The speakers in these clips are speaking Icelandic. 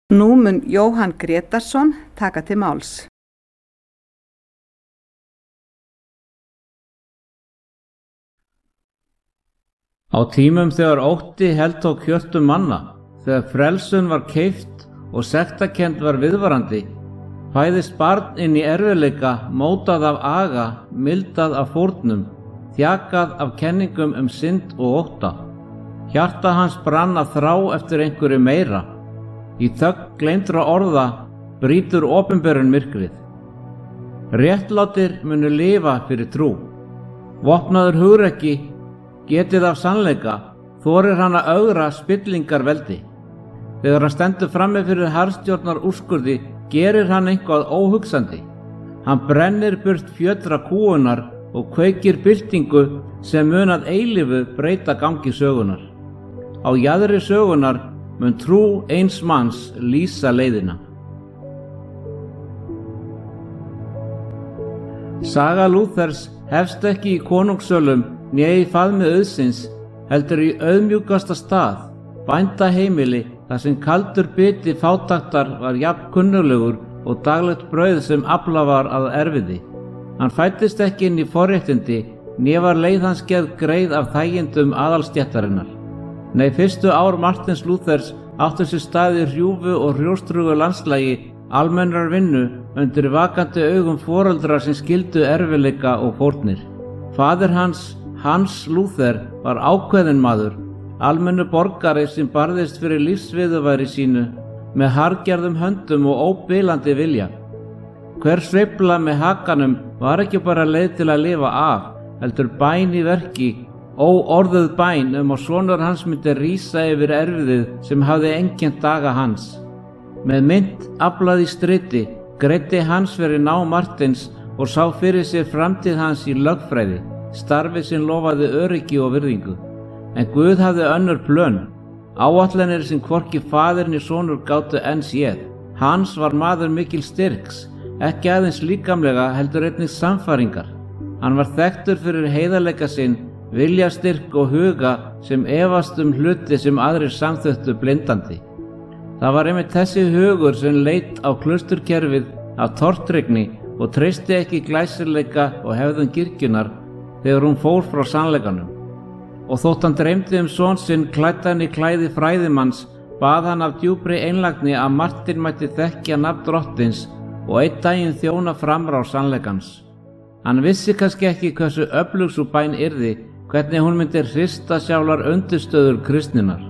Nú mun Jóhann Grétarsson taka til máls. Á tímum þegar ótti heltók hjörtum manna, þegar frelsun var keypt og sektarkennd var viðvarandi, fæðist barn inn í erfiðleika, mótað af aga, mildað af fórnum, þjakað af kenningum synd og ótta. Hjarta hans brann af þrá eftir einhverju meira. Í þögn gleymdra orða brýtur opinberun myrkrið. Réttlátir munu lifa fyrir trú. Vopnaður hugrekki, getið af sannleika, þorir hann að ögra spillingar veldi. Þegar hann stendur frammi fyrir harðstjórnar úrskurði, gerir hann eitthvað óhugsandi. Hann brennir burt fjötra kúgunar og kveikir byltingu sem mun að eilífu breyta gangi sögunar. Á jaðri sögunar mun trú eins manns lýsa leiðina. Saga Lúthers hefst ekki í konungssölum né í faðmi auðsins, heldur í auðmjúkasta stað, bændaheimili, þar sem kaldur biti fátæktar var jafn kunnuglegur og daglegt brauð sem afla var að erfiði. Hann fæddist ekki inn í forréttindi, né var leið hans gerð greið af þægindum aðalstéttarinnar. Nei, fyrstu ár Martins Lúthers áttu sér stað í hrjúfu og hrjóstrugu landslagi almennrar vinnu undir vakandi augum foreldra sem skildu erfiðleika og fórnir. Faðir hans, Hans Lúther, var ákveðinn maður, almennu borgari sem barðist fyrir lífsviðurværi sínu með harðgerðum höndum og óbilandi vilja. Hver sveifla með hakanum var ekki bara leið til að lifa af, heldur bæn í verki, óorðuð bæn að sonur hans myndi rísa yfir erfiðið sem hafði einkennt daga hans. Með mynt aflað í striti greiddi Hans fyrir ná Martins og sá fyrir sér framtíð hans í lögfræði, starfi sem lofaði öryggi og virðingu. En Guð hafði önnur plön, áætlanir sem hvorki faðir né sonur gátu enn séð. Hans var maður mikil styrks, ekki aðeins líkamlega heldur einnig sannfæringar. Hann var þekktur fyrir heiðarleika sinn, viljastyrk og huga sem efast hluti sem aðrir samþöktu blindandi. Það var einmitt þessi hugur sem leit á klausturkerfið af tortryggni og treysti ekki glæsileika og hefðun kirkjunnar þegar hún fór frá sannleikanum. Og þótt hann dreymdi son sinn klæddan í klæði fræðimanns, bað hann af djúpri einlægni að Martin mætti þekkja nafn drottins og einn daginn þjóna framrá sannleikans. Hann vissi kannski ekki hversu öflug sú bæn yrði, hvernig hún myndi hrista sjálfar undirstöður kristninnar.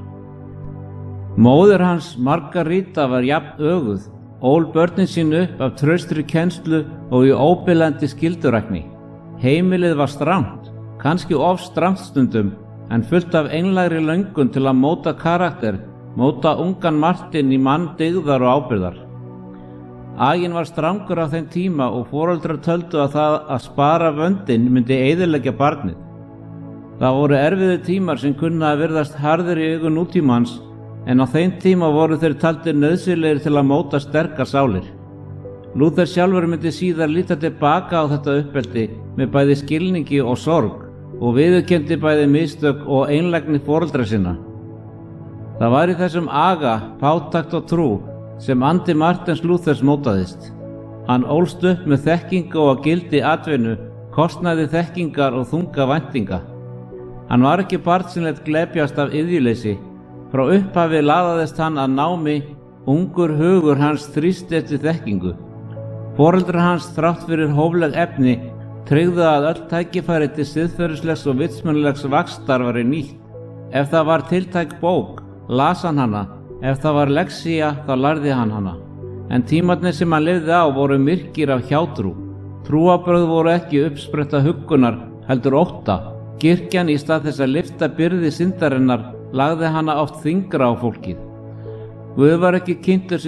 Móðir hans, Margaríta, var jafn öguð, ól börnin sín upp af traustri kennslu og í óbilandi skyldurækni. Heimilið var strangt, kannski of strangt stundum, en fullt af einlægri löngun til að móta karakter, móta ungan Martin í mann dygðar og ábyrgðar. Aginn var strangur á þeim tíma og foreldrar töldu að það að spara vöndin myndi eyðileggja barnið. Það voru erfiðir tímar sem kunna að virðast harðir í augum nútímans, en á þeim tíma voru þeir taldir nauðsynlegir til að móta sterkar sálir. Lúther sjálfur myndi síðar líta tilbaka á þetta uppeldi með bæði skilningi og sorg og viðurkenndi bæði mistök og einlægni foreldra sinna. Það var í þessum aga, fátækt og trú sem andi Martins Lúthers mótaðist. Hann ólst upp með þekkingu og gildi atvinnu, kostnaði þekkingar og þunga væntinga. Hann var ekki barn sem lét glepjast af iðjuleysi. Frá upphafi laðaðist hann að námi, ungur hugur hans þrýsti eftir þekkingu. Foreldrar hans, þrátt fyrir hófleg efni, tryggðu að öll tækifæri til siðferðislegs og vitsmunalegs vaxtar væri nýtt. Ef það var tiltæk bók, las hann hana. Ef það var lexía, þá lærði hann hana. En tímarnir sem hann lifði á voru myrkir af hjátrú. Trúarbrögð voru ekki uppspretta huggunar, heldur ótta. Kirkjan í stað þess að lyfta byrði syndarinnar lagði hana oft þyngra á fólkið. Guð var ekki kynntur